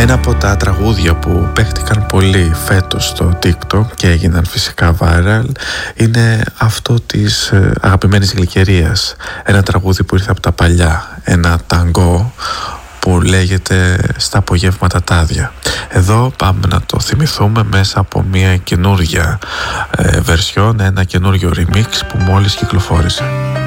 Ένα από τα τραγούδια που παίχτηκαν πολύ φέτος στο TikTok και έγιναν φυσικά viral είναι αυτό της αγαπημένης Γλυκερίας. Ένα τραγούδι που ήρθε από τα παλιά, ένα ταγκό που λέγεται «Στα απογεύματα τάδια». Εδώ πάμε να το θυμηθούμε μέσα από μια καινούργια version, ένα καινούργιο remix που μόλις κυκλοφόρησε.